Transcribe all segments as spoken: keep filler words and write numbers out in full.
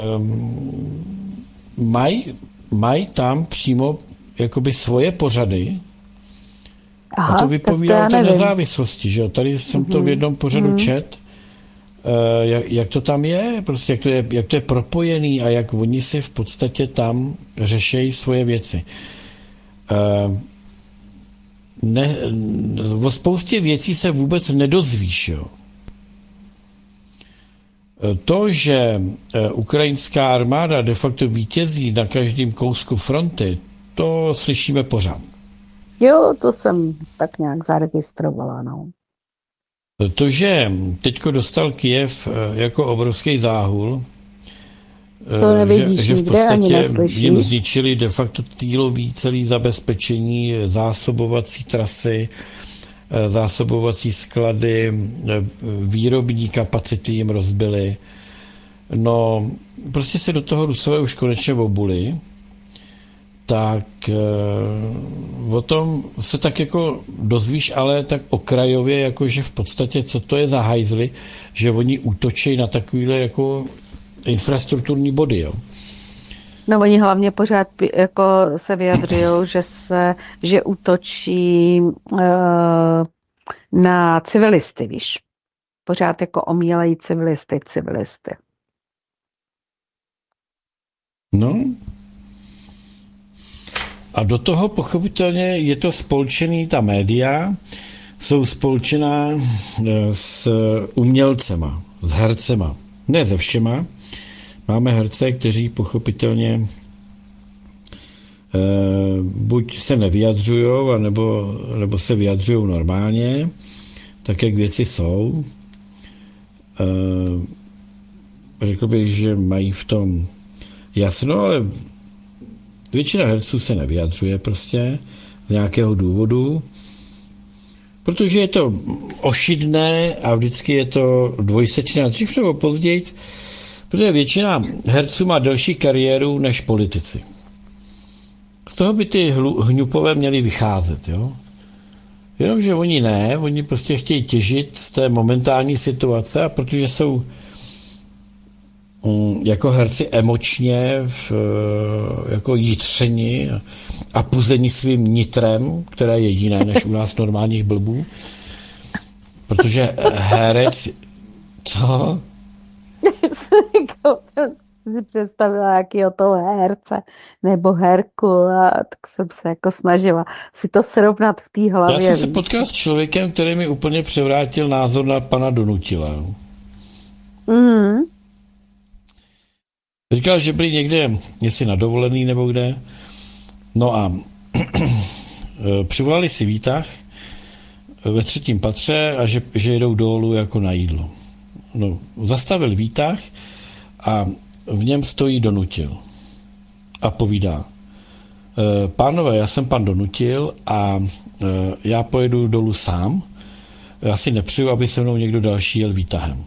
um, mají maj tam přímo jakoby svoje pořady. Aha, a to vypovídá o té nezávislosti, že jo? Tady jsem mm-hmm. to v jednom pořadu mm-hmm. čet, uh, jak, jak to tam je, prostě jak to je, jak to je propojený a jak oni si v podstatě tam řešejí svoje věci. Uh, ne, o spoustě věcí se vůbec nedozvíš, jo? To, že ukrajinská armáda de facto vítězí na každém kousku fronty, to slyšíme pořád. Jo, to jsem tak nějak zaregistrovala, no. To, že teďko dostal Kyjev jako obrovský záhul, to nevidíš, že, že v podstatě jim zničili de facto týlový celý zabezpečení, zásobovací trasy, zásobovací sklady, výrobní kapacity jim rozbily. No, prostě se do toho Rusové už konečně obuli, tak o tom se tak jako dozvíš, ale tak okrajově, jakože v podstatě, co to je za hajzly, že oni útočí na takovýhle jako infrastrukturní body, jo. No oni hlavně pořád jako se vyjadřují, že se, že útočí uh, na civilisty, víš. Pořád jako omílejí civilisty, civilisty. No. A do toho pochopitelně je to spolčený, ta média jsou spolčená s umělcema, s hercema. Ne se všema. Máme herce, kteří pochopitelně eh, buď se nevyjadřujou, nebo, nebo se vyjadřují normálně, tak jak věci jsou. Eh, řekl bych, že mají v tom jasno, ale většina herců se nevyjadřuje prostě z nějakého důvodu, protože je to ošidné a vždycky je to dvojsečné, dřív nebo později, protože většina herců má delší kariéru než politici. Z toho by ty hňupové měli vycházet, jo? Jenomže oni ne, oni prostě chtějí těžit z té momentální situace a protože jsou um, jako herci emočně v, jako jitřeni a puzení svým nitrem, které je jiné než u nás normálních blbů, protože herec, co? si představila jakýho toho herce nebo herku a tak jsem se jako snažila si to srovnat v té hlavě. Já jsem se potkal s člověkem, který mi úplně převrátil názor na pana Donutila. Mm. Říkal, že byli někde, jestli na dovolený nebo kde, no a přivolali si výtah ve třetím patře a že, že jedou dolů jako na jídlo. No, zastavil výtah a v něm stojí Donutil a povídá: pánové, já jsem pan Donutil a já pojedu dolů sám, já si nepřeju, aby se mnou někdo další jel výtahem.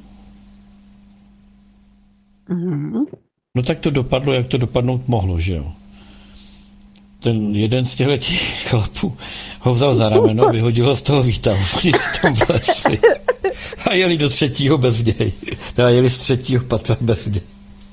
Mm-hmm. No tak to dopadlo, jak to dopadnout mohlo, že jo. Ten jeden z těchto chlapů ho vzal za rameno, vyhodil ho z toho výtahu, oni si tam vlezli a jeli do třetího bez něj. Teda jeli z třetího patra bez něj.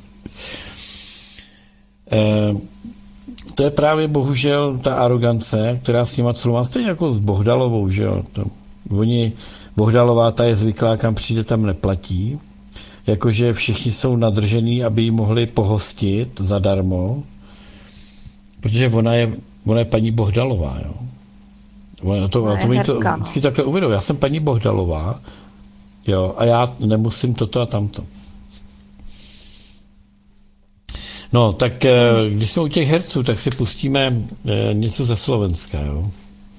E, to je právě bohužel ta arogance, která s nima celou má stejně jako s Bohdalovou, že jo. To, oni, Bohdalová, ta je zvyklá, kam přijde, tam neplatí. Jakože všichni jsou nadržený, aby ji mohli pohostit zadarmo, protože ona je, ona je paní Bohdalová, jo. Ona to, to, to, to vždycky takhle uvedou. Já jsem paní Bohdalová, jo, a já nemusím toto a tamto. No, tak když jsme u těch herců, tak si pustíme něco ze Slovenska, jo.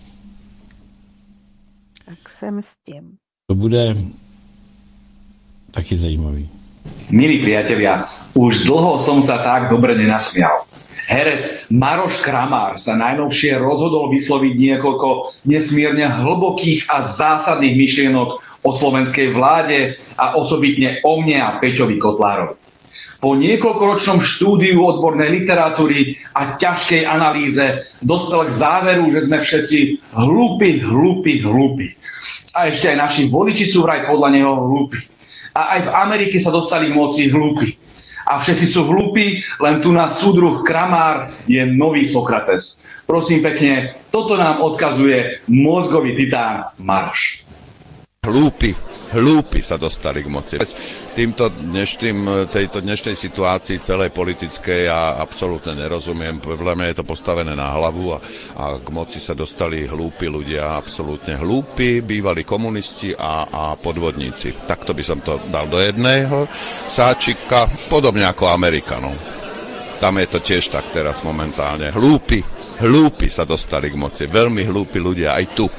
Tak jsem s tím. To bude taky zajímavý. Milí priatelia, už dlho som sa tak dobre nenasmial. Herec Maroš Kramár sa najnovšie rozhodol vysloviť niekoľko nesmierne hlbokých a zásadných myšlienok o slovenskej vláde a osobitne o mne a Peťovi Kotlárovi. Po niekoľkoročnom štúdiu odbornej literatúry a ťažkej analýze dospel k záveru, že sme všetci hlúpi, hlúpi, hlúpi. A ešte aj naši voliči sú vraj podľa neho hlúpi. A aj v Amerike sa dostali k moci hlúpi. A všetci sú hlúpi, len tu na súdruh Kramár je nový Sokrates. Prosím pekne, toto nám odkazuje mozgový titán Maroš. Hlúpi, hlúpi sa dostali k moci. Týmto dnešným, tejto dnešnej situácii celej politickej ja absolútne nerozumiem. Podľa mňa je to postavené na hlavu a, a k moci sa dostali hlúpi ľudia, absolútne hlúpi, bývalí komunisti a, a podvodníci. Takto by som to dal do jedného sáčika, podobne ako Amerika. No. Tam je to tiež tak teraz momentálne. Hlúpi, hlúpi sa dostali k moci, veľmi hlúpi ľudia aj tu.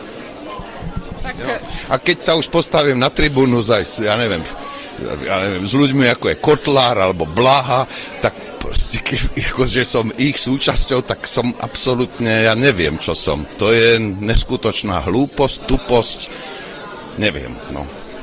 Jo. A keď sa už postavím na tribúnu za, ja neviem, ja neviem, s ľuďmi ako je Kotlár alebo Blaha, tak proste, akože som ich súčasťou, tak som absolútne, ja neviem, čo som. To je neskutočná hlúposť, tuposť, neviem, no.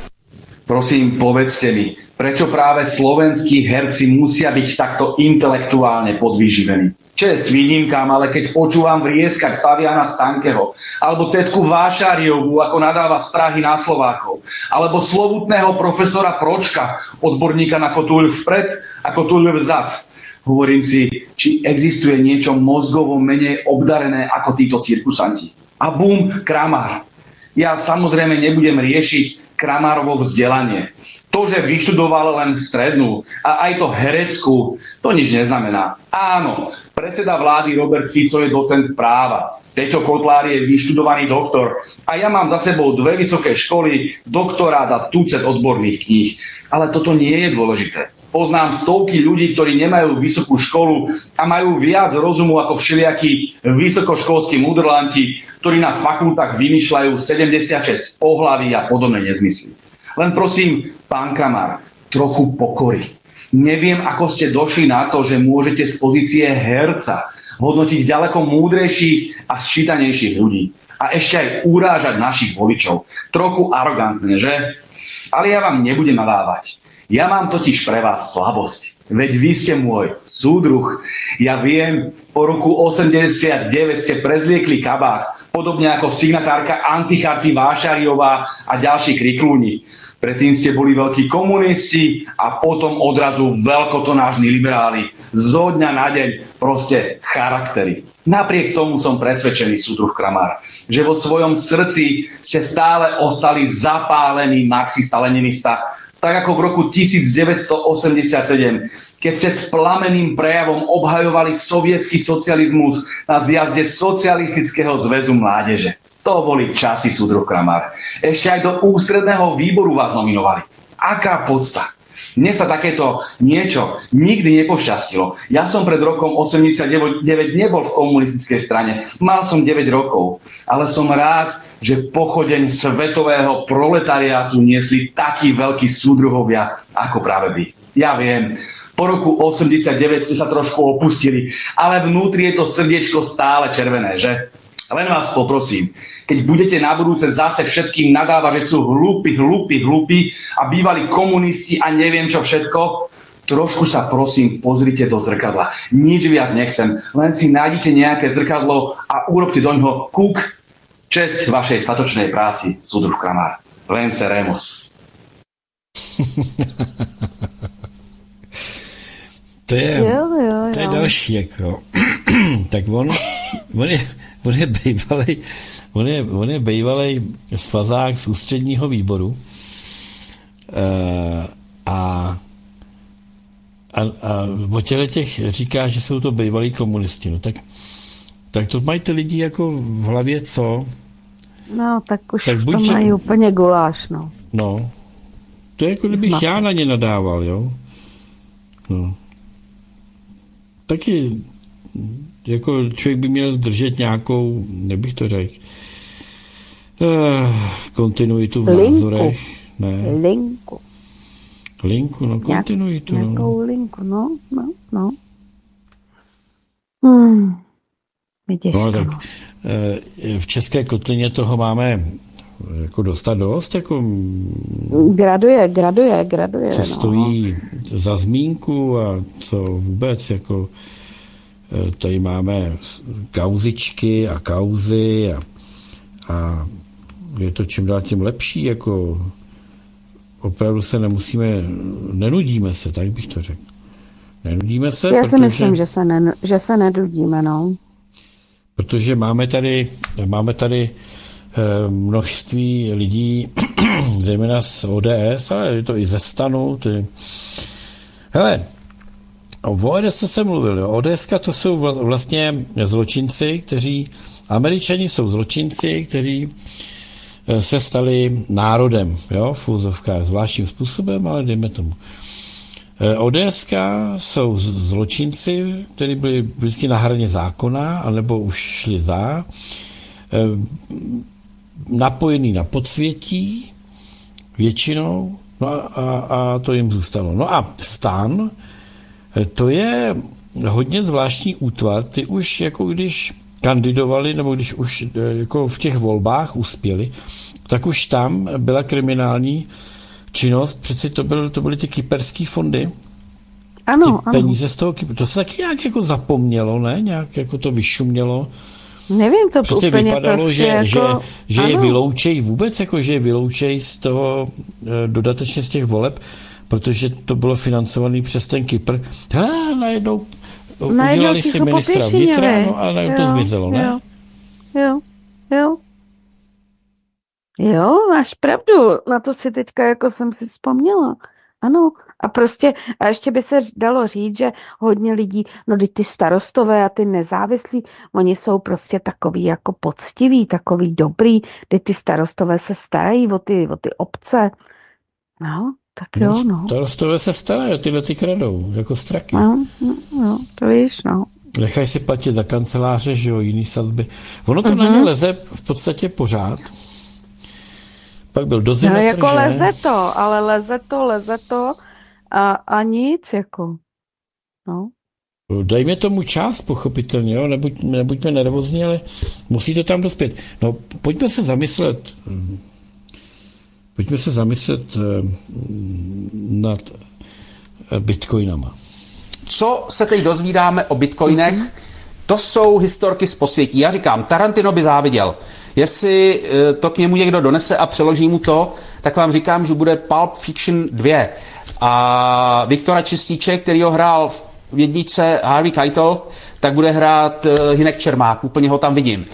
Prosím, povedzte mi, prečo práve slovenskí herci musia byť takto intelektuálne podvyživení? Česť výnimkám, ale keď počúvam vrieskať Paviana Stankeho, alebo tetku Vášariovú, ako nadáva z Prahy na Slovákov, alebo slovutného profesora Pročka, odborníka na kotúľ vpred a kotúľ vzad, hovorím si, či existuje niečo mozgovo menej obdarené ako títo cirkusanti. A bum, Kramár. Ja samozrejme nebudem riešiť Kramárovo vzdelanie. To, že vyštudoval len strednú a aj to hereckú, to nič neznamená. Áno, predseda vlády Robert Fico je docent práva. Peťo Kotlár je vyštudovaný doktor a ja mám za sebou dve vysoké školy, doktorát a tucet odborných kníh. Ale toto nie je dôležité. Poznám stovky ľudí, ktorí nemajú vysokú školu a majú viac rozumu ako všelijakí vysokoškolskí mudrlanti, ktorí na fakultách vymýšľajú sedemdesiatšesť pohlaví a podobné nezmysly. Len prosím, pán Kramár, trochu pokory. Neviem, ako ste došli na to, že môžete z pozície herca hodnotiť ďaleko múdrejších a sčítanejších ľudí. A ešte aj urážať našich voličov. Trochu arogantné, že? Ale ja vám nebudem nadávať. Ja mám totiž pre vás slabosť. Veď vy ste môj súdruh. Ja viem, po roku osemdesiatdeväť ste prezliekli kabát, podobne ako signatárka Anticharty Vášariová a ďalší kriklúni. Predtým ste boli veľkí komunisti a potom odrazu veľkotonážni liberáli. Zo dňa na deň proste charaktery. Napriek tomu som presvedčený, súdruh Kramár, že vo svojom srdci ste stále ostali zapálený marxista-leninista, tak ako v roku devätnásťstoosemdesiatsedem, keď ste s plameným prejavom obhajovali sovietský socializmus na zjazde Socialistického zväzu mládeže. To boli časy, súdruh Kramár. Ešte aj do ústredného výboru vás nominovali. Aká podsta? Mne sa takéto niečo nikdy nepošťastilo. Ja som pred rokom osemdesiatdeväť nebol v komunistickej strane. Mal som deväť rokov. Ale som rád, že pochodeň svetového proletariátu niesli takí veľkí súdruhovia ako práve vy. Ja viem, po roku osemdesiatdeväť ste sa trošku opustili, ale vnútri je to srdiečko stále červené, že? Len vás poprosím, keď budete na budúce zase všetkým nadávať, že sú hlúpi, hlúpi, hlúpi a bývali komunisti a neviem čo všetko, trošku sa prosím pozrite do zrkadla. Nič viac nechcem, len si nájdite nejaké zrkadlo a urobte doňho kúk. Česť vašej statočnej práci, súdruh Kramár. Vence Remus. To je, jo, jo, jo. to je další, jako. Tak on, on je, on je bejvalej, on je, on je bejvalej svazák z ústředního výboru e, a, a, a o těle těch říká, že jsou to bejvalí komunisti. No tak, tak to mají ty lidi jako v hlavě co? No, tak už tak to buď, mají úplně guláš, no. No, to je jako kdybych já na ně nadával, jo. No. Taky jako člověk by měl zdržet nějakou, nebych to řekl, eh, kontinuitu v linku. názorech. Ne. Linku. Linku, no kontinuitu. Nějak, nějakou No. linku, no, no, no. Hmm. Je těžko, No, tak no. eh, v České kotlině toho máme jako dostat dost, jako Graduje, graduje, graduje. co no. stojí za zmínku a co vůbec, jako eh, tady máme kauzičky a kauzy a, a je to čím dál tím lepší, jako opravdu se nemusíme, nenudíme se, tak bych to řekl. Nenudíme se, Já si protože, myslím, že se, ne, že se nedudíme, no. protože máme tady, máme tady eh, množství lidí, zejména z O D S, ale je to i ze stanu. Ty... Hele, o O D S se mluvil. O D S to jsou vlastně zločinci, kteří, Američani jsou zločinci, kteří se stali národem, jo, v úzovkách zvláštním způsobem, ale dejme tomu. O D S jsou zločinci, kteří byli vždycky na hraně zákona, anebo už šli za, napojený na podsvětí většinou, no a, a, a to jim zůstalo. No a stan, to je hodně zvláštní útvar, ty už jako když kandidovali, nebo když už jako v těch volbách uspěli, tak už tam byla kriminální činnost, přeci to, byl, to byly ty kyperský fondy, Ano, ty ano. peníze z toho Kypru, to se taky nějak jako zapomnělo, ne? Nějak jako to vyšumělo. Nevím, to Přece úplně vypadalo, prostě že, jako... že, že je ano. vyloučej vůbec, jako že je vyloučej z toho dodatečně z těch voleb, protože to bylo financované přes ten Kypr. Hele, najednou udělali si ministra vnitra, no a najednou to zmizelo, ne? Jo, jo, jo. Jo, máš pravdu, na to si teďka jako jsem si vzpomněla. Ano, a prostě, a ještě by se dalo říct, že hodně lidí, no ty, ty starostové a ty nezávislí, oni jsou prostě takový jako poctiví, takový dobrý, kdy ty starostové se starají o ty, o ty obce. No, tak jo, no. Starostové se starají, tyhle ty kradou, jako straky. No, no, no, to víš, no. Nechají si platit za kanceláře, že jo, jiný sazby. Ono to Mhm. na ně leze v podstatě pořád. Pak byl No dozimetr, jako že? leze to, ale leze to, leze to a, a nic jako, no. Dejme tomu čas, pochopitelně, jo? Nebuď, nebuďme nervózní, ale musí to tam dospět. No, pojďme se zamyslet, pojďme se zamyslet nad bitcoinama. Co se teď dozvídáme o bitcoinech, to jsou historky z posvětí. Já říkám, Tarantino by záviděl. Jestli to k němu někdo donese a přeloží mu to, tak vám říkám, že bude Pulp Fiction dva. A Viktora Čistíček, který ho hrál v jedničce Harvey Keitel, tak bude hrát Hynek Čermák. Úplně ho tam vidím.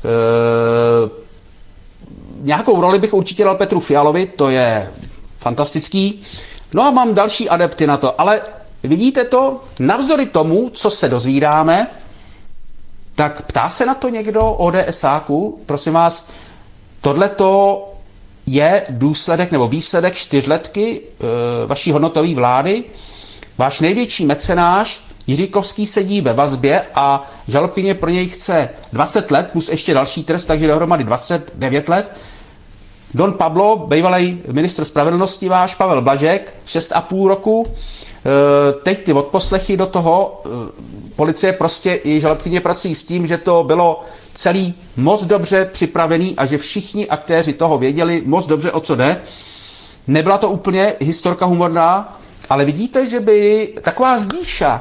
E, nějakou roli bych určitě dal Petru Fialovi, to je fantastický. No a mám další adepty na to, ale vidíte to, navzdory tomu, co se dozvídáme, tak ptá se na to někdo ODSáku, prosím vás, tohleto je důsledek nebo výsledek čtyřletky e, vaší hodnotové vlády. Váš největší mecenáš Jiříkovský sedí ve vazbě a žalobkyně pro něj chce dvacet let plus ještě další trest, takže dohromady dvacet devět let. Don Pablo, bývalý ministr spravedlnosti váš, Pavel Blažek, šest a půl roku. Teď ty odposlechy do toho, policie prostě i žalobkyně pracují s tím, že to bylo celý moc dobře připravený a že všichni aktéři toho věděli moc dobře, o co jde. Nebyla to úplně historka humorná, ale vidíte, že by taková Zdíša,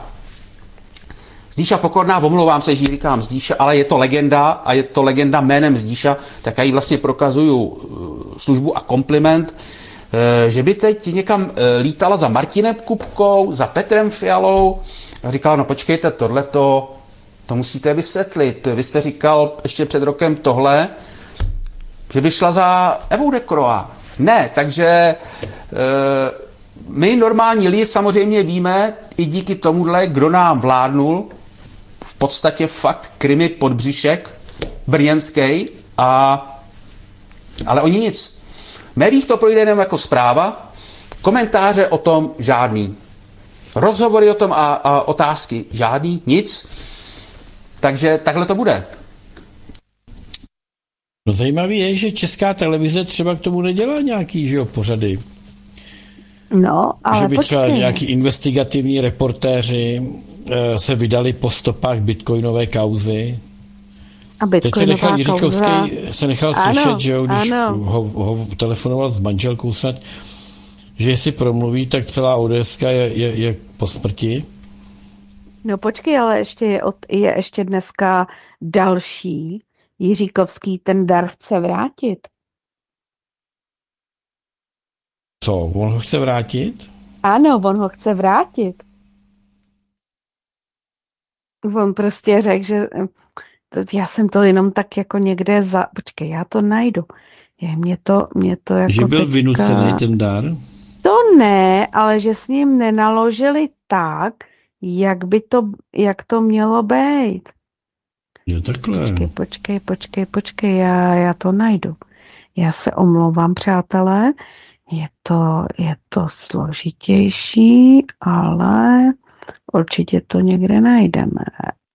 Zdíša Pokorná, omlouvám se, že jí říkám Zdíša, ale je to legenda a je to legenda jménem Zdíša, tak já jí vlastně prokazuju službu a kompliment, že by teď někam lítala za Martinem Kupkou, za Petrem Fialou a říkala, no počkejte, tohleto, to musíte vysvětlit. Vy jste říkal ještě před rokem tohle, že by šla za Evou Dekroa. Ne, takže my normální lidi samozřejmě víme i díky tomuhle, kdo nám vládnul, v podstatě fakt Krymy podbřišek, brněnský, a, ale oni nic. V médiích to projde jenom jako zpráva, komentáře o tom žádný. Rozhovory o tom a, a otázky žádný, nic. Takže takhle to bude. No zajímavé je, že Česká televize třeba k tomu nedělá nějaký, že jo, pořady. No, ale že by třeba počkej. nějaký investigativní reportéři e, se vydali po stopách bitcoinové kauzy. A Teď se bitcoinová nechal Jiříkovský, kauza. se nechal Ano, slyšet, že jo, když ano. ho, ho telefonoval s manželkou snad, že jestli promluví, tak celá ODSka je, je, je po smrti. No počkej, ale ještě je, od, je ještě dneska další Jiříkovský ten dar chce vrátit. Co, on ho chce vrátit? Ano, on ho chce vrátit. On prostě řekl, že to, já jsem to jenom tak jako někde za... Počkej, já to najdu. Je, mě to, mě to jako Že byl teďka... vynucený ten dar? To ne, ale že s ním nenaložili tak, jak by to, jak to mělo být. Jo, takhle. Počkej, počkej, počkej, počkej, já, já to najdu. Já se omlouvám, přátelé, je to, je to složitější, ale určitě to někde najdeme.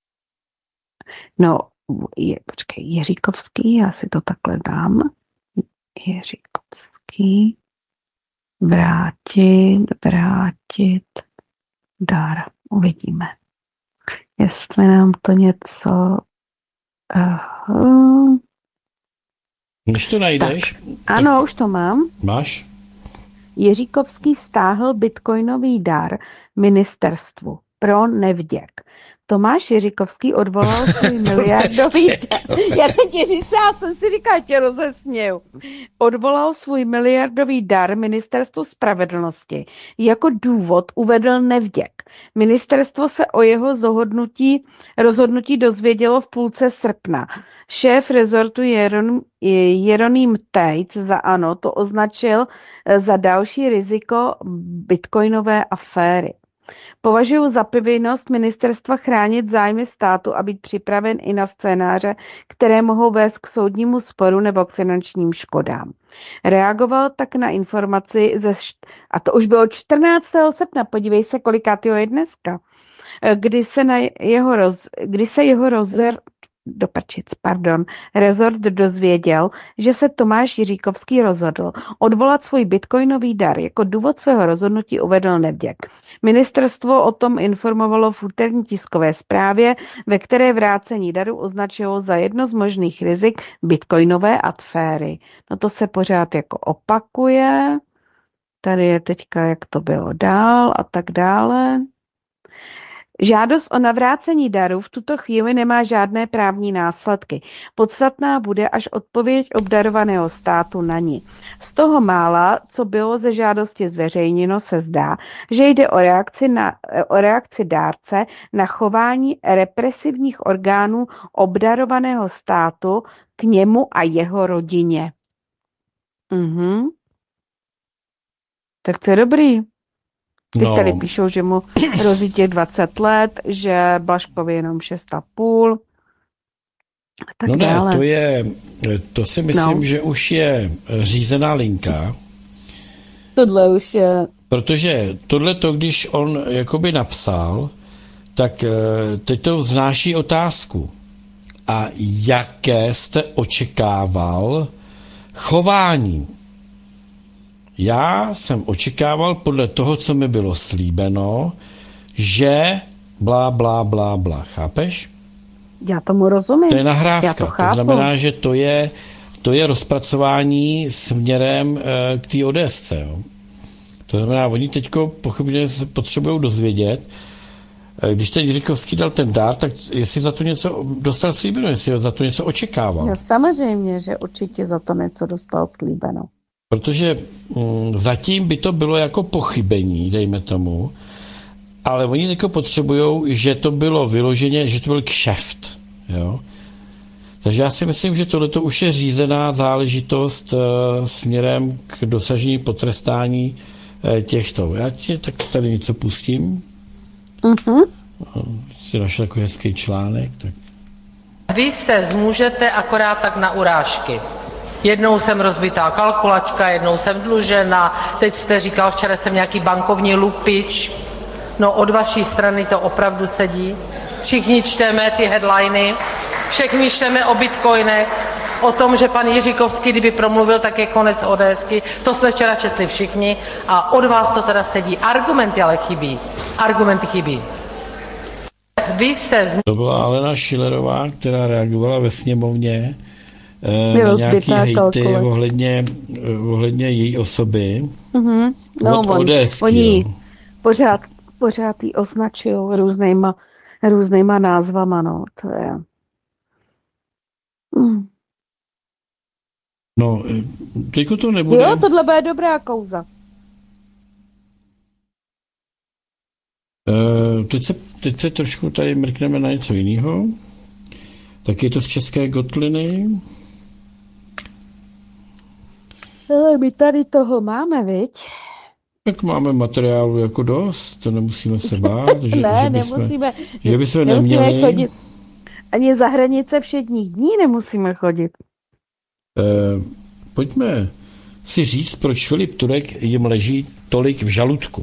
No, je, počkej, Jiříkovský, já si to takhle dám. Jiříkovský, vrátit, vrátit, dar. Uvidíme, jestli nám to něco... Uh, Když to najdeš, ano, už to mám. máš? Jiříkovský stáhl bitcoinový dar ministerstvu pro nevděk. Tomáš Jiříkovský odvolal svůj miliardový dar. Já jsem ti říkala, jsem si říkala, tě rozesměju. Odvolal svůj miliardový dar ministerstvu spravedlnosti. Jako důvod uvedl nevděk. Ministerstvo se o jeho zohodnutí, rozhodnutí dozvědělo v půlce srpna. Šéf rezortu Jeron, Jeroným Tejc za ANO to označil za další riziko bitcoinové aféry. Považuji za povinnost ministerstva chránit zájmy státu a být připraven i na scénáře, které mohou vést k soudnímu sporu nebo k finančním škodám. Reagoval tak na informaci, ze, a to už bylo čtrnáctého srpna, podívej se, kolikátýho je dneska, kdy se, na jeho roz, kdy se jeho rozer, doprčic, pardon, rezort dozvěděl, že se Tomáš Jiříkovský rozhodl odvolat svůj bitcoinový dar. Jako důvod svého rozhodnutí uvedl nevděk. Ministerstvo o tom informovalo v úterní tiskové zprávě, ve které vrácení daru označilo za jedno z možných rizik bitcoinové aféry. No to se pořád jako opakuje. Tady je teďka, jak to bylo dál a tak dále. Žádost o navrácení daru v tuto chvíli nemá žádné právní následky. Podstatná bude až odpověď obdarovaného státu na ní. Z toho mála, co bylo ze žádosti zveřejněno, se zdá, že jde o reakci, na, o reakci dárce na chování represivních orgánů obdarovaného státu k němu a jeho rodině. Mhm. Tak to je dobrý. Teď No. tady píšou, že mu hrozí těch dvacet let, že Blažkovi jenom šest a půl. A tak No ne, dále. to je, to si myslím, No. že už je řízená linka, Tohle už je... protože tohleto, když on jakoby napsal, tak eh, teď to vznáší otázku. A jaké jste očekával chování? Já jsem očekával podle toho, co mi bylo slíbeno, že blá, blá, blá, blá. Chápeš? Já tomu rozumím. To je Já nahrávka. to To, chápu. znamená, že to je, to je rozpracování směrem e, k té ODSce. Jo. To znamená, oni teďko pochopitelně se potřebují dozvědět, e, když ten Jiříkovský dal ten dár, tak jestli za to něco dostal slíbeno, jestli za to něco očekával. Já samozřejmě, že určitě za to něco dostal slíbeno. Protože mm, zatím by to bylo jako pochybení, dejme tomu, ale oni teďko potřebují, že to bylo vyloženě, že to byl kšeft. Jo? Takže já si myslím, že tohleto už je řízená záležitost uh, směrem k dosažení potrestání uh, těchto. Já ti tak tady něco pustím. Mhm. Si našel takový hezký článek. Tak. Vy jste zmůžete akorát tak na urážky. Jednou jsem rozbitá kalkulačka, jednou jsem dlužena, teď jste říkal, včera jsem nějaký bankovní lupič. No od vaší strany to opravdu sedí. Všichni čteme ty headliny, všichni čteme o bitcoinech, o tom, že pan Jiříkovský, kdyby promluvil, tak je konec ODSky. To jsme včera četli všichni a od vás to teda sedí. Argumenty ale chybí. Argumenty chybí. Vy jste z... To byla Alena Schillerová, která reagovala ve sněmovně eh, Bylo na nějaký zbytná hejty kalkulač. ohledně, eh, ohledně její osoby. Mhm. No, Od on, ODSky, oni jo. pořád, pořád ji označují různýma, různýma názvama, no, to je... Mm. No, eh, teďko to nebude. Jo, tohle bude dobrá kouza. Uh, teď, se, teď se trošku tady mrkneme na něco jiného. Tak je to z České Kotliny. Ale my tady toho máme, viď? Tak máme materiálu jako dost, to nemusíme se bát, že, ne, že bychom, nemusíme, že bychom nemusíme neměli. chodit. Ani za hranice všedních dní nemusíme chodit. Uh, pojďme si říct, proč Filip Turek jim leží tolik v žaludku.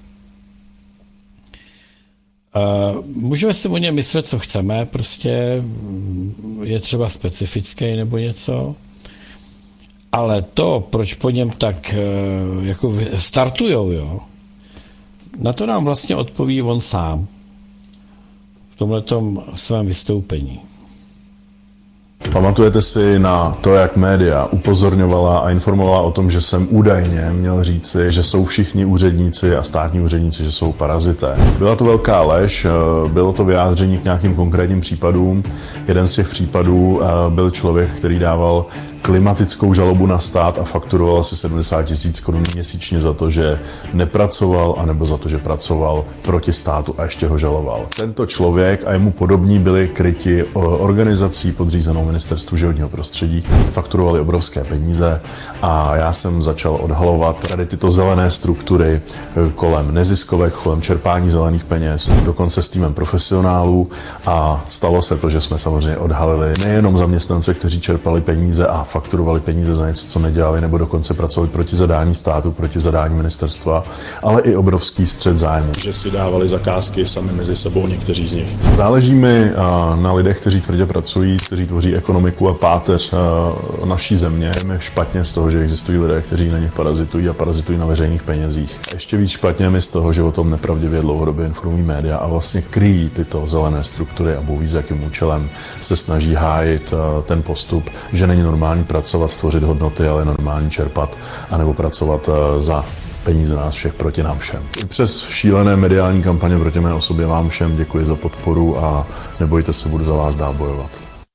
Uh, můžeme si o něm myslet, co chceme, prostě je třeba specifický nebo něco, ale to, proč po něm tak uh, jako startujou, jo, na to nám vlastně odpoví on sám v tomhletom svém vystoupení. Pamatujete si na to, jak média upozorňovala a informovala o tom, že jsem údajně měl říci, že jsou všichni úředníci a státní úředníci, že jsou parazité. Byla to velká lež, bylo to vyjádření k nějakým konkrétním případům. Jeden z těch případů byl člověk, který dával klimatickou žalobu na stát a fakturoval asi sedmdesát tisíc korun měsíčně za to, že nepracoval, anebo za to, že pracoval proti státu a ještě ho žaloval. Tento člověk a jemu podobní byli kryti organizací podřízenou Ministerstvu životního prostředí, fakturovali obrovské peníze a já jsem začal odhalovat tady tyto zelené struktury kolem neziskovek, kolem čerpání zelených peněz, dokonce s týmem profesionálů a stalo se to, že jsme samozřejmě odhalili nejenom zaměstnance, kteří čerpali peníze a fakturovali peníze za něco, co nedělali, nebo dokonce pracovali proti zadání státu, proti zadání ministerstva, ale i obrovský střet zájmu. Že si dávali zakázky sami mezi sebou někteří z nich. Záleží mi na lidech, kteří tvrdě pracují, kteří tvoří ekonomiku a páteř naší země. Je mi špatně z toho, že existují lidé, kteří na nich parazitují a parazitují na veřejných penězích. Ještě víc špatně mi z toho, že o tom nepravdivě dlouhodobě informují média a vlastně kryjí tyto zelené struktury a bůh ví, s jakým účelem se snaží hájit ten postup, že není normální pracovat, tvořit hodnoty, ale normální čerpat, anebo pracovat za peníze nás všech proti nám všem. I přes šílené mediální kampaně proti mé osobě vám všem děkuji za podporu a nebojte se, budu za vás dál bojovat.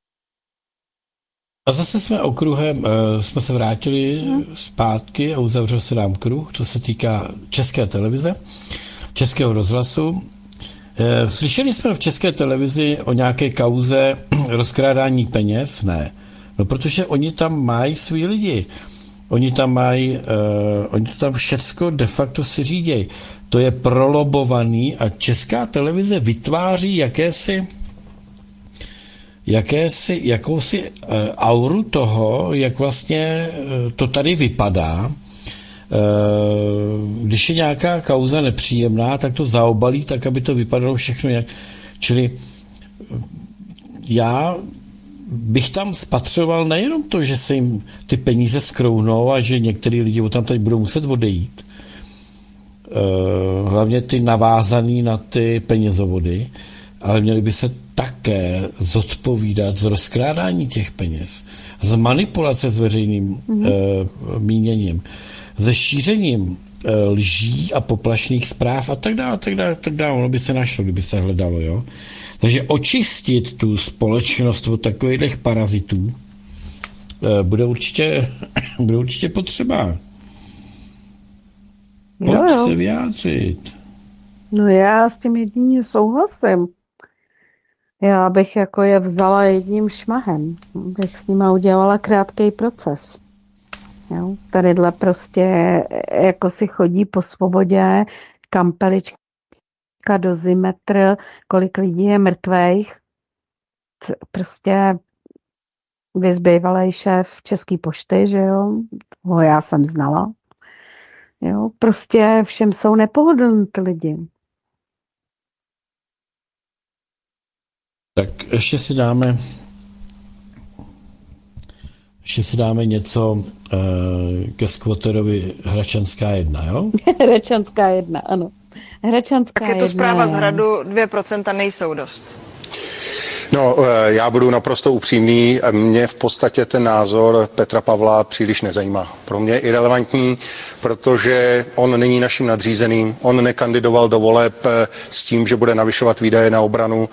A zase jsme okruhem, jsme se vrátili zpátky a uzavřel se nám kruh, to se týká České televize, Českého rozhlasu. Slyšeli jsme v České televizi o nějaké kauze rozkrádání peněz? Ne. No, protože oni tam mají svý lidi. Oni tam mají, uh, oni to tam všecko de facto si řídějí. To je prolobovaný a Česká televize vytváří jakési, jakési jakousi uh, auru toho, jak vlastně uh, to tady vypadá. Uh, když je nějaká kauza nepříjemná, tak to zaobalí tak, aby to vypadalo všechno jak... Čili já bych tam spatřoval nejenom to, že se jim ty peníze skrouhnou a že některý lidi o tam tady budou muset odejít. Uh, hlavně ty navázaný na ty penězovody, ale měli by se také zodpovídat z rozkrádání těch peněz, z manipulace s veřejným mm. uh, míněním, ze šířením uh, lží a poplašných zpráv a tak dále, a tak dále, a tak dále. Ono by se našlo, kdyby se hledalo, jo. Takže očistit tu společnost od takových parazitů bude určitě, bude určitě potřeba. Pojď jo, jo. se vyjádřit. No já s tím jedině souhlasím. Já bych jako je vzala jedním šmahem. Bych s nima udělala krátký proces. Jo? Tadyhle prostě jako si chodí po svobodě, kampelička dozimetr, kolik lidí je mrtvejch. Prostě vyzbývalej šéf České pošty, že jo, ho já jsem znala. Jo, prostě všem jsou nepohodlní ty lidi. Tak ještě si dáme ještě si dáme něco uh, ke Squatterovi Hračanská jedna, jo? Hračanská jedna, ano. Hračanská Tak je to jedna, zpráva z Hradu, dvě procenta nejsou dost. No, já budu naprosto upřímný. Mě v podstatě ten názor Petra Pavla příliš nezajímá. Pro mě je irelevantní, protože on není naším nadřízeným. On nekandidoval do voleb s tím, že bude navyšovat výdaje na obranu.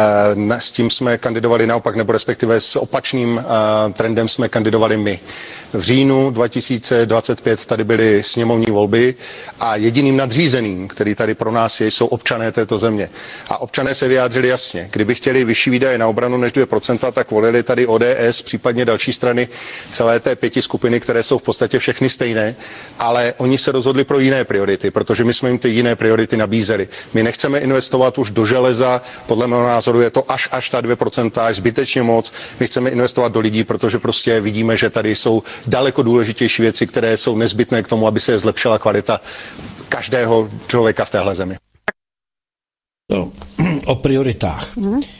S tím jsme kandidovali naopak, nebo respektive s opačným trendem jsme kandidovali my. V říjnu dva tisíce dvacet pět tady byly sněmovní volby a jediným nadřízeným, který tady pro nás je, jsou občané této země. A občané se vyjádřili jasně. Kdyby chtěli vyšší výdaje na obranu než dvě procenta, tak volili tady O D S, případně další strany celé té pěti skupiny, které jsou v podstatě všechny stejné, ale oni se rozhodli pro jiné priority, protože my jsme jim ty jiné priority nabízeli. My nechceme investovat už do železa, podle mého názoru je to až až ta dvě procenta, až zbytečně moc. My chceme investovat do lidí, protože prostě vidíme, že tady jsou daleko důležitější věci, které jsou nezbytné k tomu, aby se zlepšila kvalita každého člověka v téhle zemi. No, o prioritách. Mm. Uh,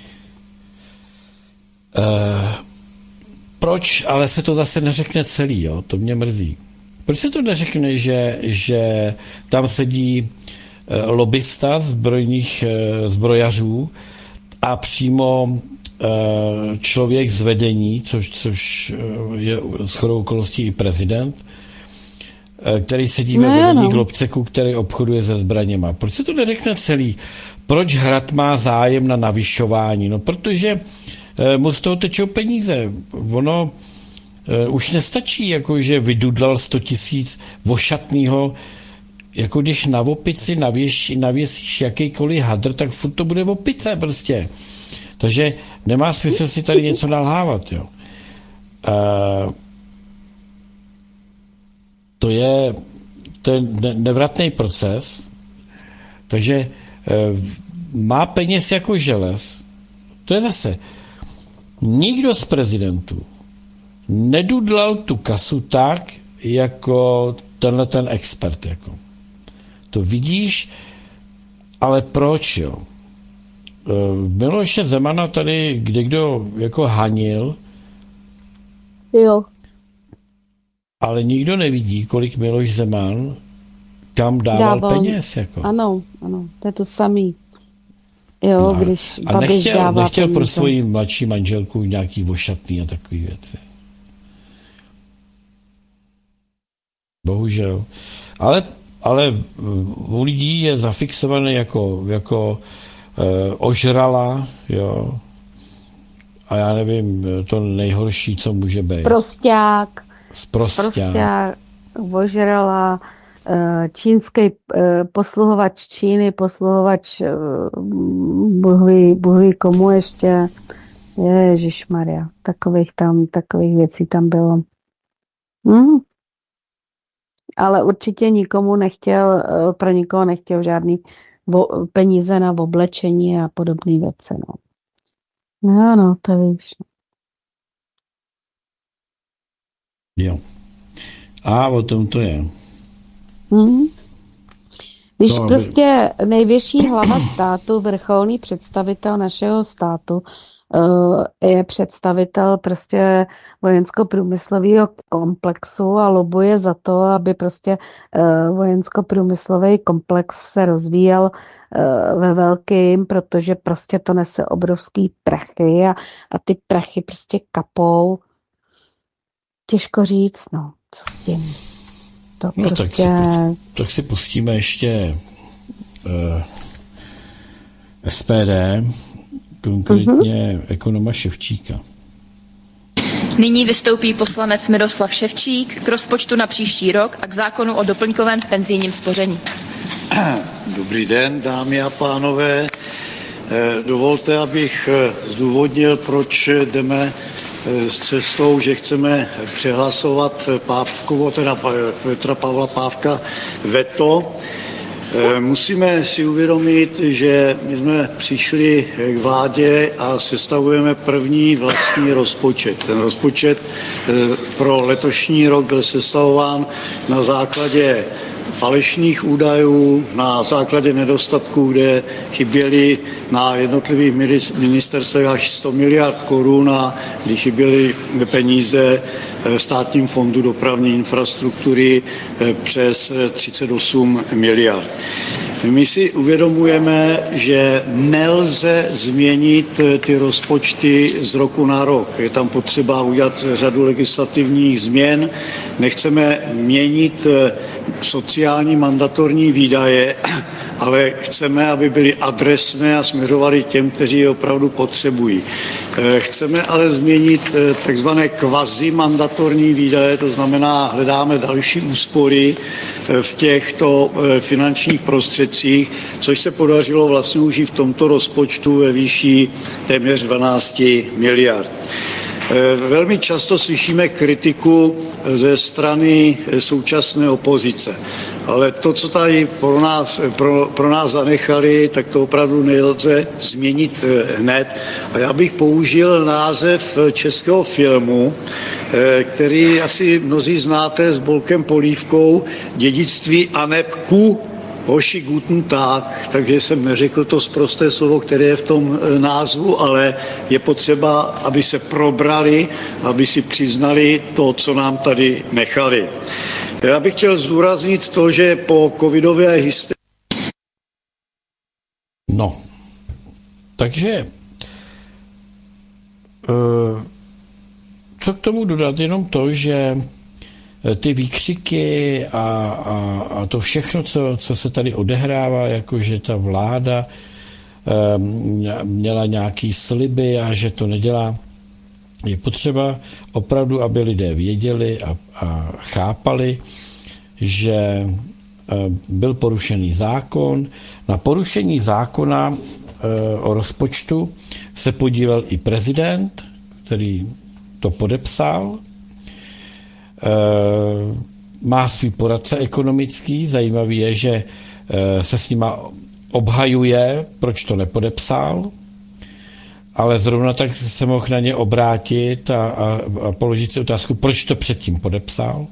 proč, ale se to zase neřekne celý, jo? To mě mrzí. Proč se to neřekne, že, že tam sedí uh, lobbysta zbrojních uh, zbrojařů a přímo uh, člověk z vedení, což, což uh, je shodou okolností i prezident, uh, který sedí ve no, vedení no. Globceku, který obchoduje se zbraněma. Proč se to neřekne celý? Proč Hrad má zájem na navyšování? No, protože uh, mu z toho tečou peníze. Ono uh, už nestačí, jako že vydudlal sto tisíc vošatnýho, jako když na opici navěš, navěsíš jakýkoliv hadr, tak furt to bude opice prostě. Takže nemá smysl si tady něco nalhávat, jo. Uh, to je ten nevratný proces, takže uh, má peněz jako želez. To je zase nikdo z prezidentů nedudlal tu kasu tak, jako tenhle ten expert, jako. To vidíš, ale proč, jo? Miloše Zemana tady kdekdo jako hanil, Jo. ale nikdo nevidí, kolik Miloš Zeman kam dával, dával peněz, jako. Ano, ano, to je to samý. Jo, no, když a Babiš nechtěl, dává nechtěl peníze. pro svoji mladší manželku nějaký vošatný a takový věci. Bohužel. Ale, ale u lidí je zafixovaný jako, jako uh, ožrala, jo. A já nevím, to nejhorší, co může být. Prosťák. Sprosťák. Prosťák, ožrala, čínský posluhovač Číny, posluhovač Bůh ví komu ještě. Ježišmarja, takových tam, takových věcí tam bylo. Hmm. Ale určitě nikomu nechtěl, pro nikoho nechtěl žádný peníze na oblečení a podobné věci. No. no, no, to víš. Jo. A o tom to je. Hmm. Když to, prostě nejvyšší hlava státu, vrcholný představitel našeho státu, je představitel prostě vojensko-průmyslového komplexu a lobuje za to, aby prostě vojensko-průmyslový komplex se rozvíjel ve velkým, protože prostě to nese obrovský prachy a, a ty prachy prostě kapou. Těžko říct, no, co s tím. To no, prostě... tak, si, tak si pustíme ještě uh, S P D, konkrétně uh-huh. ekonoma Ševčíka. Nyní vystoupí poslanec Miroslav Ševčík k rozpočtu na příští rok a k zákonu o doplňkovém penzijním spoření. Dobrý den, dámy a pánové. Dovolte, abych zdůvodnil, proč jdeme s cestou, že chceme přehlasovat Pávkovo, teda Petra Pavla Pávka veto. Musíme si uvědomit, že my jsme přišli k vládě a sestavujeme první vlastní rozpočet. Ten rozpočet pro letošní rok byl sestavován na základě falešných údajů, na základě nedostatků, kde chyběly na jednotlivých ministerstvech až sto miliard korun a kdy chyběly peníze v Státním fondu dopravní infrastruktury přes třicet osm miliard. My si uvědomujeme, že nelze změnit ty rozpočty z roku na rok. Je tam potřeba udělat řadu legislativních změn. Nechceme měnit sociální mandatorní výdaje ale chceme, aby byly adresné a směřovaly těm, kteří je opravdu potřebují. Chceme ale změnit takzvané kvazimandatorní výdaje, to znamená, hledáme další úspory v těchto finančních prostředcích, což se podařilo vlastně už i v tomto rozpočtu ve výši téměř dvanáct miliard. Velmi často slyšíme kritiku ze strany současné opozice. Ale to, co tady pro nás, pro, pro nás zanechali, tak to opravdu nelze změnit hned. A já bych použil název českého filmu, který asi mnozí znáte s Bolkem Polívkou, Dědictví aneb ku hoši guten Tag, takže jsem neřekl to sprosté slovo, které je v tom názvu, ale je potřeba, aby se probrali, aby si přiznali to, co nám tady nechali. Já bych chtěl zdůraznit to, že po covidové hysterii... No, takže co k tomu dodat? Jenom to, že ty výkřiky a, a, a to všechno, co, co se tady odehrává, jako že ta vláda měla nějaký sliby a že to nedělá, je potřeba opravdu, aby lidé věděli a, a chápali, že byl porušený zákon. Na porušení zákona o rozpočtu se podílel i prezident, který to podepsal. Má svý poradce ekonomický. Zajímavý je, že se s nima obhajuje, proč to nepodepsal, ale zrovna tak se mohl na ně obrátit a, a, a položit si otázku, proč to předtím podepsal.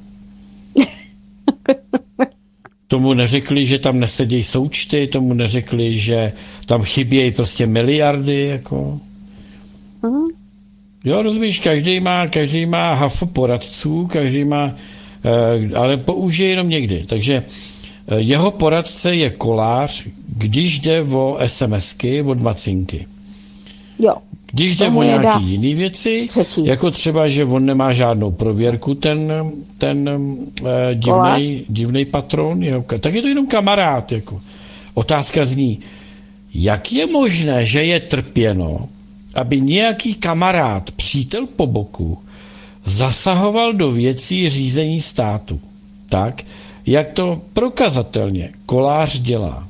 Tomu neřekli, že tam nesedějí součty, tomu neřekli, že tam chybějí prostě miliardy, jako. Uh-huh. Jo, rozumíš, každý má, každý má hafo poradců, každý má, ale použije jenom někdy. Takže jeho poradce je Kolář, když jde o SMSky od Macinky. Jo. Když jde o nějaké jiné věci, přečíst. Jako třeba, že on nemá žádnou prověrku, ten, ten uh, divnej, divnej patron, jeho, tak je to jenom kamarád. Jako. Otázka zní, jak je možné, že je trpěno, aby nějaký kamarád, přítel po boku, zasahoval do věcí řízení státu. Tak, jak to prokazatelně Kolář dělá.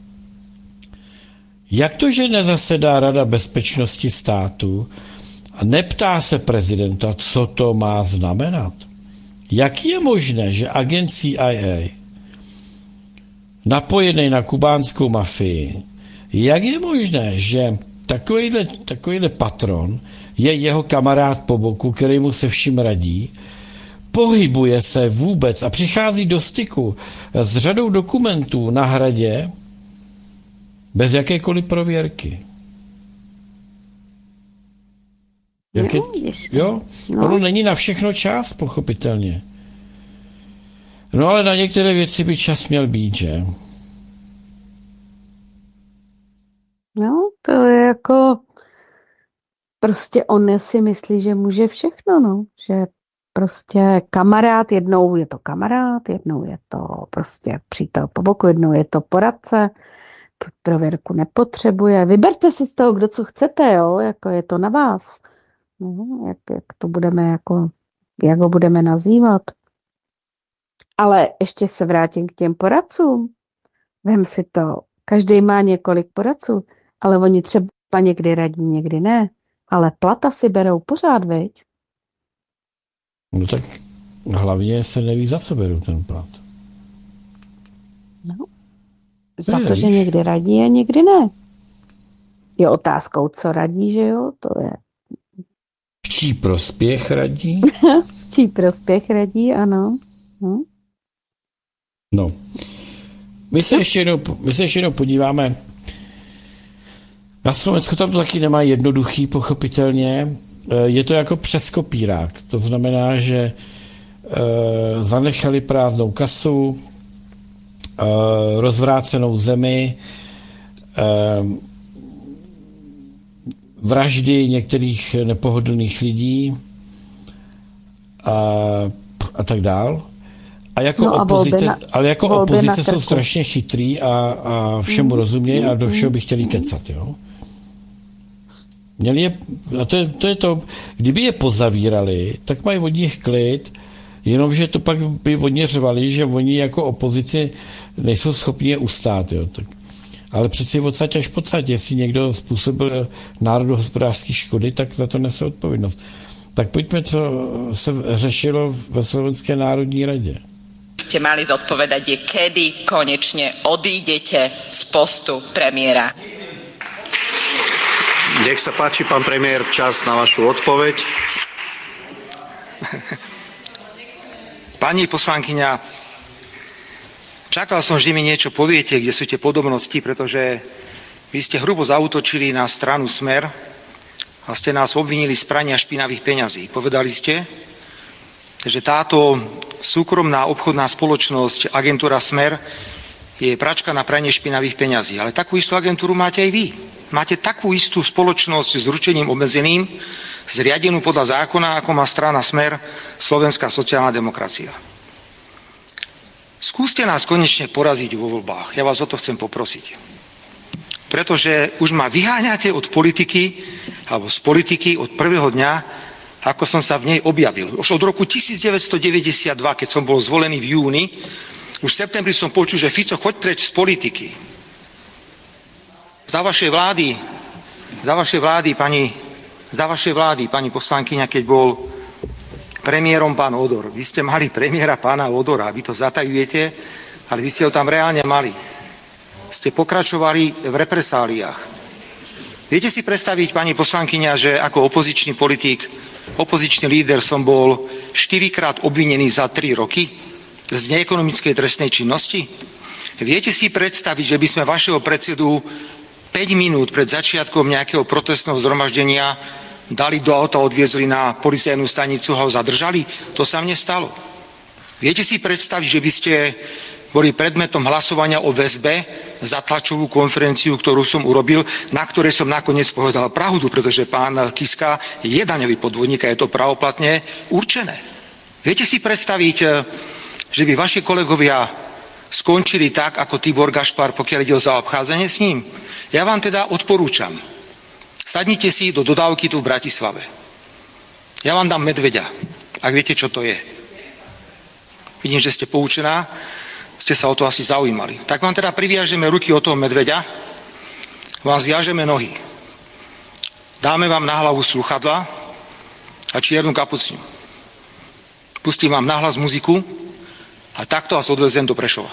Jak to, že nezasedá Rada bezpečnosti státu a neptá se prezidenta, co to má znamenat? Jak je možné, že agent C I A napojený na kubánskou mafii, jak je možné, že takovýhle, takovýhle patron je jeho kamarád po boku, který mu se vším radí, pohybuje se vůbec a přichází do styku s řadou dokumentů na Hradě bez jakékoliv prověrky. Jak je, jo? No. Ono není na všechno čas, pochopitelně. No ale na některé věci by čas měl být, že? No, to je jako prostě on si myslí, že může všechno, no. Že prostě kamarád, jednou je to kamarád, jednou je to prostě přítel po boku, jednou je to poradce, prověrku nepotřebuje. Vyberte si z toho, kdo co chcete, jo, jako je to na vás. No, jak, jak to budeme jako, jak ho budeme nazývat. Ale ještě se vrátím k těm poradcům. Vem si to, každý má několik poradců, ale oni třeba někdy radí, někdy ne. Ale plata si berou pořád, viď? No tak hlavně se neví, za co berou ten plat. No. Za to, že někdy radí a někdy ne. Je otázkou, co radí, že jo? To je. V čí prospěch radí? V čí prospěch radí, ano. Hm? No. My se, ještě jednou, my se ještě jednou podíváme. Na Slovensku tam to taky nemá jednoduchý, pochopitelně. Je to jako přes kopírák. To znamená, že e, zanechali prázdnou kasu, e, rozvrácenou zemi, e, vraždy některých nepohodlných lidí a, a tak dál. A jako No a opozice, volby na- ale jako volby na opozice jsou krku. strašně chytrý a, a všemu rozumějí a do všeho by chtěli kecat, jo. Měli je, a to je, to je to, kdyby je pozavírali, tak mají od nich klid, jenomže to pak by oni řvali, že oni jako opozici nejsou schopni je ustát, jo. Tak, ale přeci odsaď až pocať, jestli někdo způsobil národohospodářské škody, tak za to nese odpovědnost. Tak pojďme, co se řešilo ve Slovenské národní radě. Ste mali zodpovedať je, kedy konečne odídete z postu premiéra. Nech sa páči, pán premiér, čas na vašu odpoveď. Pani poslankyňa, čakal som, že mi niečo poviete, kde sú tie podobnosti, pretože vy ste hrubo zaútočili na stranu Smer a ste nás obvinili z prania špinavých peňazí. Povedali ste, že táto súkromná obchodná spoločnosť, agentúra Smer, je pračka na pranie špinavých peňazí. Ale takú istú agentúru máte aj vy. Máte takú istú spoločnosť s ručením obmedzeným, zriadenú podľa zákona, ako má strana Smer, Slovenská sociálna demokracia. Skúste nás konečne poraziť vo voľbách. Ja vás o to chcem poprosiť. Pretože už ma vyháňate od politiky, alebo z politiky od prvého dňa, ako som sa v nej objavil. Už od roku devätnásťstodeväťdesiatdva, keď som bol zvolený v júni, už v septembri som počul, že Fico, choď preč z politiky. Za vašej vlády, za vašej vlády, pani, za vašej vlády, pani poslankyňa, keď bol premiérom pán Odor. Vy ste mali premiéra pána Odora, vy to zatajujete, ale vy ste ho tam reálne mali. Ste pokračovali v represáliách. Viete si predstaviť, pani poslankyňa, že ako opozičný politik, opozičný líder som bol štyrikrát obvinený za tri roky z neekonomickej trestnej činnosti? Viete si predstaviť, že by sme vašeho predsedu päť minút pred začiatkom nejakého protestného zhromaždenia dali do auta, odviezli na policajnú stanicu a ho zadržali? To sa mne stalo. Viete si predstaviť, že by ste boli predmetom hlasovania o väzbe za tlačovú konferenciu, ktorú som urobil, na ktorej som nakoniec povedal pravdu, pretože pán Kiska je daňový podvodník a je to pravoplatne určené. Viete si predstaviť, že by vaši kolegovia skončili tak, ako Tibor Gašpar, pokiaľ ide o zaobchádzanie s ním? Ja vám teda odporúčam. Sadnite si do dodávky tu v Bratislave. Ja vám dám medveďa, ak viete, čo to je. Vidím, že ste poučená, ste sa o to asi zaujímali. Tak vám teda priviažeme ruky od toho medveďa, vám zviažeme nohy. Dáme vám na hlavu slúchadla a čiernu kapucňu. Pustím vám nahlas muziku a takto vás odvezem do Prešova.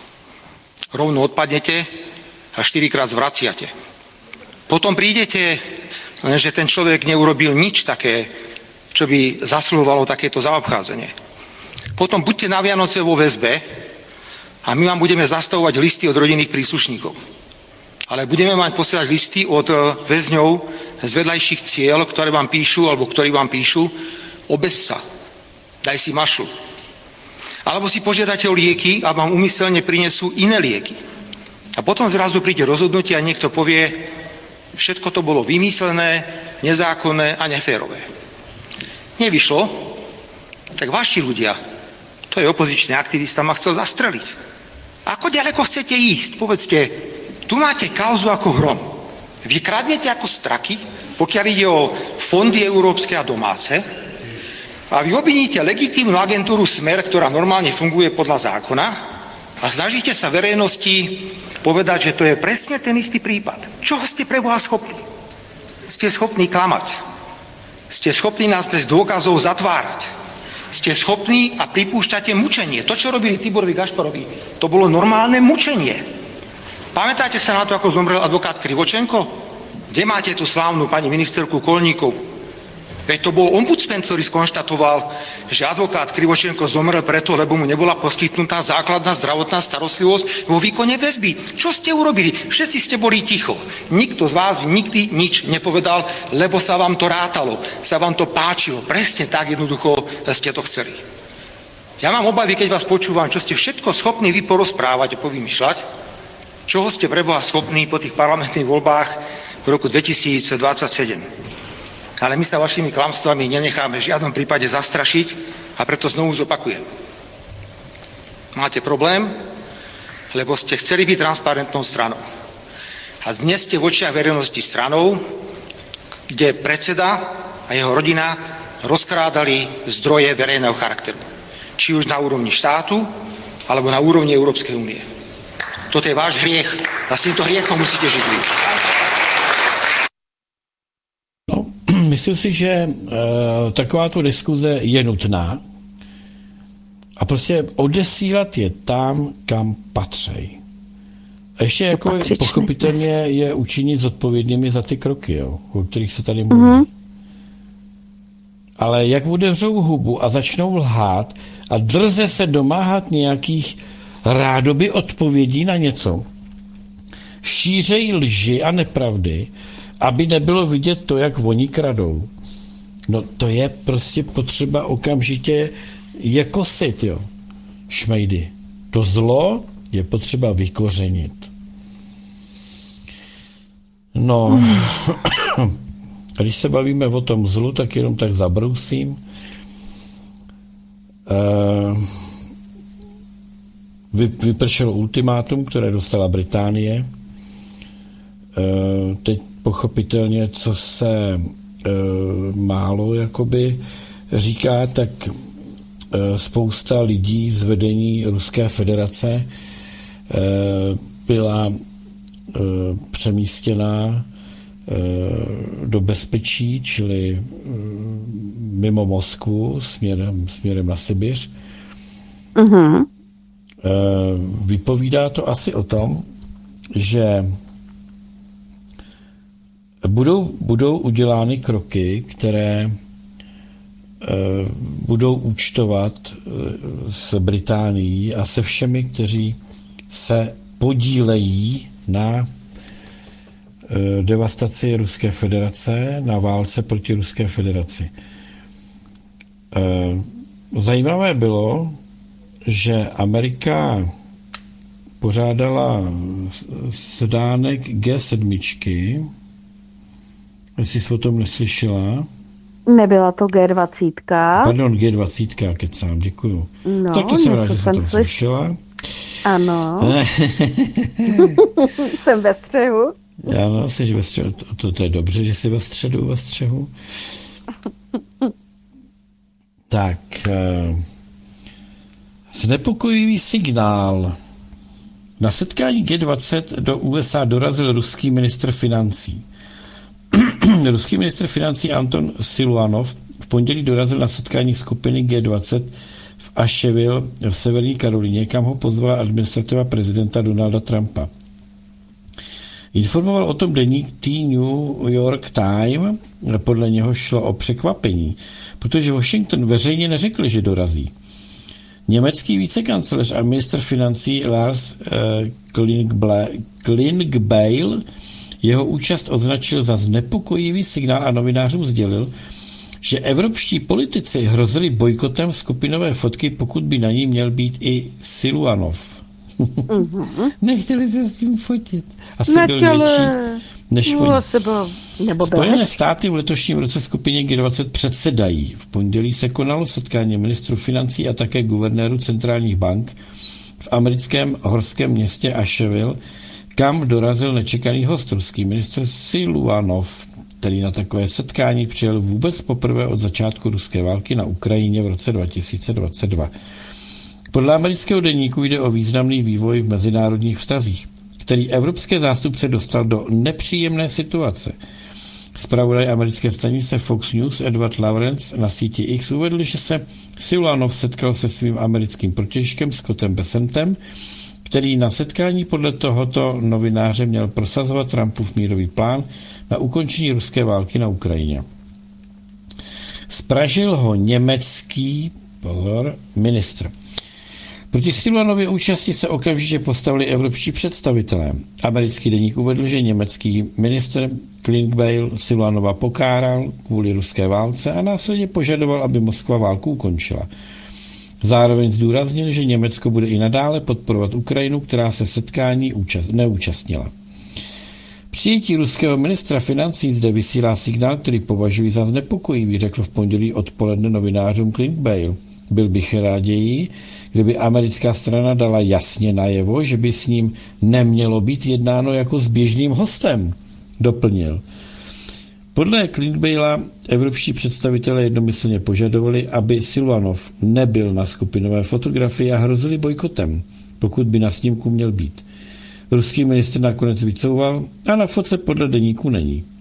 Rovno odpadnete a štyrikrát zvraciate. Potom prídete, lenže ten človek neurobil nič také, čo by zasluhovalo takéto zaobchádzanie. Potom buďte na Vianoce vo väzbe a my vám budeme zastavovať listy od rodinných príslušníkov. Ale budeme mať posielať listy od väzňov z vedľajších cieľ, ktoré vám píšu, alebo ktorí vám píšu, obez sa, daj si mašlu. Alebo si požiadate o lieky a vám úmyselne prinesú iné lieky. A potom zrazu príde rozhodnutie a niekto povie, všetko to bolo vymyslené, nezákonné a neférové. Nevyšlo, tak vaši ľudia, to je opozičný aktivista, ma chcel zastreliť. Ako ďaleko chcete ísť? Povedzte, tu máte kauzu ako hrom. Vy kradnete ako straky, pokiaľ ide o fondy európske a domáce, a vy obviníte legitímnu agentúru Smer, ktorá normálne funguje podľa zákona, a snažíte sa verejnosti povedať, že to je presne ten istý prípad. Čoho ste pre Boha schopní? Ste schopní klamať. Ste schopní nás bez dôkazov zatvárať. Ste schopní a pripúšťate mučenie. To, čo robili Tiborovi Gašparovi, to bolo normálne mučenie. Pamätáte sa na to, ako zomrel advokát Krivočenko? Kde máte tú slávnu pani ministerku Kolníkovú? Veď to bol ombudsman, ktorý skonštatoval, že advokát Krivočenko zomrel preto, lebo mu nebola poskytnutá základná zdravotná starostlivosť vo výkone väzby. Čo ste urobili? Všetci ste boli ticho. Nikto z vás nikdy nič nepovedal, lebo sa vám to rátalo, sa vám to páčilo. Presne tak jednoducho ste to chceli. Ja mám obavy, keď vás počúvam, čo ste všetko schopní vy porozprávať a povymýšľať, čoho ste pre Boha schopní po tých parlamentných voľbách v roku dvetisícdvadsaťsedem. Ale my sa vašimi klamstvami nenecháme v žiadnom prípade zastrašiť a preto znovu zopakujem. Máte problém, lebo ste chceli byť transparentnou stranou. A dnes ste v očiach verejnosti stranou, kde predseda a jeho rodina rozkrádali zdroje verejného charakteru. Či už na úrovni štátu, alebo na úrovni Európskej únie. Toto je váš hriech a s týmto hriechom musíte žiť vy. No, myslím si, že e, takováto diskuze je nutná a prostě odesílat je tam, kam patří. A ještě jako patřičné. Pochopitelně je učinit zodpovědnými za ty kroky, jo, o kterých se tady mluví. Mm-hmm. Ale jak otevřou hubu a začnou lhát a drze se domáhat nějakých rádoby odpovědí na něco, šířejí lži a nepravdy, aby nebylo vidět to, jak oni kradou. No to je prostě potřeba okamžitě je kosit, jo. Šmejdy. To zlo je potřeba vykořenit. No, a když se bavíme o tom zlu, tak jenom tak zabrousím. Vypršelo ultimátum, které dostala Británie. Teď pochopitelně, co se málo jakoby říká, tak spousta lidí z vedení Ruské federace byla přemístěna do bezpečí, čili mimo Moskvu, směrem, směrem na Sibiř. Mm-hmm. Vypovídá to asi o tom, že budou, budou udělány kroky, které budou účtovat s Británií a se všemi, kteří se podílejí na devastaci Ruské federace, na válce proti Ruské federaci. Zajímavé bylo, že Amerika pořádala sedánek G sedm, jestli jsi o tom neslyšela. Nebyla to G dvacet. Pardon, G dvacet, kecám, děkuju. No, tak to jsem rád, že jsi o tom slyš... slyšela. Ano. Jsem ve střehu. Ano, jsi ve střehu. To, to, to je dobře, že jsi ve středu, ve střehu. Tak. Znepokojivý signál. Na setkání G dvacet do U S A dorazil ruský ministr financí. Ruský ministr financí Anton Siluanov v pondělí dorazil na setkání skupiny G dvacet v Asheville v Severní Karolíně, kam ho pozvala administrativa prezidenta Donalda Trumpa. Informoval o tom deník The New York Times, podle něho šlo o překvapení, protože Washington veřejně neřekl, že dorazí. Německý vicekancléř a ministr financí Lars eh, Klingbeil jeho účast označil za znepokojivý signál a novinářům sdělil, že evropští politici hrozili bojkotem skupinové fotky, pokud by na ní měl být i Siluanov. Mm-hmm. Nechtěli se s tím fotit. Asi byl větší než oni. Spojené státy v letošním roce skupině G dvacet předsedají. V pondělí se konalo setkání ministrů financí a také guvernéru centrálních bank v americkém horském městě Asheville, kam dorazil nečekaný host, ruský ministr Siluanov, který na takové setkání přijel vůbec poprvé od začátku ruské války na Ukrajině v roce dva tisíce dvacet dva. Podle amerického deníku jde o významný vývoj v mezinárodních vztazích, který evropské zástupce dostal do nepříjemné situace. Zpravodaj americké stanice Fox News Edward Lawrence na síti X uvedl, že se Siluanov setkal se svým americkým protějškem Scottem Bessentem, který na setkání podle tohoto novináře měl prosazovat Trumpův mírový plán na ukončení ruské války na Ukrajině. Spražil ho německý pozor, ministr. Proti Siluanově účasti se okamžitě postavili evropští představitelé. Americký deník uvedl, že německý ministr Klingbeil Siluanova pokáral kvůli ruské válce a následně požadoval, aby Moskva válku ukončila. Zároveň zdůraznil, že Německo bude i nadále podporovat Ukrajinu, která se setkání účast, neúčastnila. Přijetí ruského ministra financí zde vysílá signál, který považuji za znepokojivý, řekl v pondělí odpoledne novinářům Klingbeil. Byl bych raději, kdyby americká strana dala jasně najevo, že by s ním nemělo být jednáno jako s běžným hostem, doplnil. Podle Klintbeila evropští představitelé jednomyslně požadovali, aby Silvanov nebyl na skupinové fotografii a hrozili bojkotem, pokud by na snímku měl být. Ruský ministr nakonec vycouval a na fotce podle deníku není.